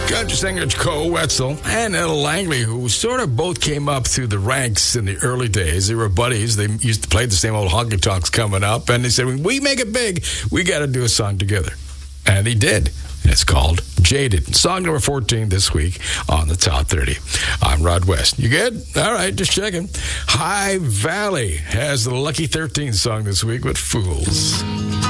Country singers Cole Wetzel and Ella Langley, who sort of both came up through the ranks in the early days. They were buddies. They used to play the same old honky tonks coming up. And they said, when we make it big, we got to do a song together. And they did. And it's called Jaded. Song number 14 this week on the Top 30. I'm Rod West. You good? All right, just checking. High Valley has the Lucky 13 song this week with Fools.